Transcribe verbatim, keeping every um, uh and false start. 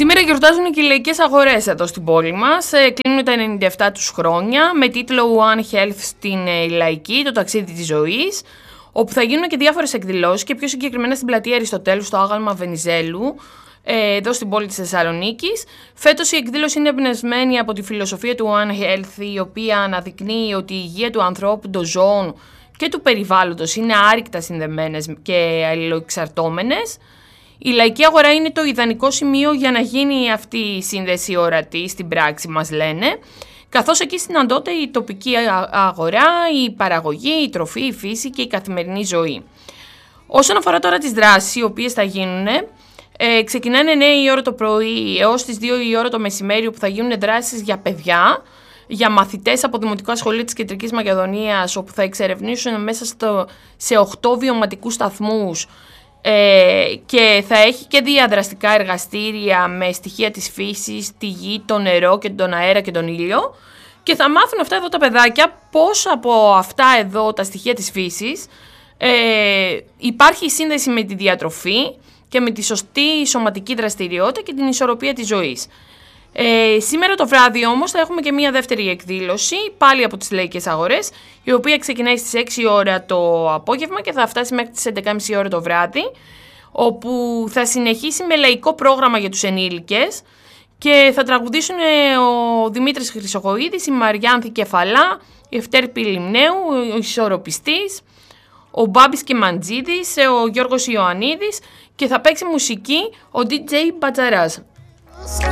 Σήμερα γιορτάζουν και οι λαϊκές αγορές εδώ στην πόλη μας. Κλείνουν τα ενενήντα επτά τους χρόνια με τίτλο One Health στην Λαϊκή, το ταξίδι της ζωής, όπου θα γίνουν και διάφορες εκδηλώσεις και πιο συγκεκριμένα στην πλατεία Αριστοτέλου στο άγαλμα Βενιζέλου, εδώ στην πόλη της Θεσσαλονίκης. Φέτος η εκδήλωση είναι εμπνευσμένη από τη φιλοσοφία του One Health, η οποία αναδεικνύει ότι η υγεία του ανθρώπου, των ζώων και του περιβάλλοντος είναι άρρηκτα συνδεμένες και αλληλοεξαρτώμενες. Η λαϊκή αγορά είναι το ιδανικό σημείο για να γίνει αυτή η σύνδεση ορατή στην πράξη, μας λένε, καθώς εκεί συναντώνται η τοπική αγορά, η παραγωγή, η τροφή, η φύση και η καθημερινή ζωή. Όσον αφορά τώρα τις δράσεις οι οποίες θα γίνουν, ε, ξεκινάνε εννιά η ώρα το πρωί έως τις δύο η ώρα το μεσημέρι, όπου θα γίνουν δράσεις για παιδιά, για μαθητές από Δημοτικό Σχολείο της Κεντρικής Μακεδονίας, όπου θα εξερευνήσουν μέσα στο, σε οκτώ βιωματικούς σταθμούς, Ε, και θα έχει και διαδραστικά εργαστήρια με στοιχεία της φύσης, τη γη, το νερό και τον αέρα και τον ήλιο, και θα μάθουν αυτά εδώ τα παιδάκια πώς από αυτά εδώ τα στοιχεία της φύσης ε, υπάρχει σύνδεση με τη διατροφή και με τη σωστή σωματική δραστηριότητα και την ισορροπία της ζωής. Ε, σήμερα το βράδυ όμως θα έχουμε και μία δεύτερη εκδήλωση, πάλι από τις λαϊκές αγορές, η οποία ξεκινάει στις έξι η ώρα το απόγευμα και θα φτάσει μέχρι τις έντεκα και μισή ώρα το βράδυ, όπου θα συνεχίσει με λαϊκό πρόγραμμα για τους ενήλικες και θα τραγουδήσουν ο Δημήτρης Χρυσοχοΐδης, η Μαριάνθη Κεφαλά, η Ευτέρη Πηλιμνέου, ο Ισορροπιστής, ο Μπάμπης Κεμαντζίδης, ο Γιώργος Ιωαννίδης, και θα παίξει μουσική ο ντι τζέι Μπατζαράς.